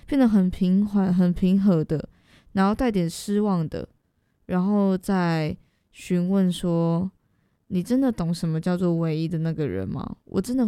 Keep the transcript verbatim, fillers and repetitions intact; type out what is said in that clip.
变得很平缓、很平和的，然后带点失望的，然后再询问说：“你真的懂什么叫做唯一的那个人吗？”我真的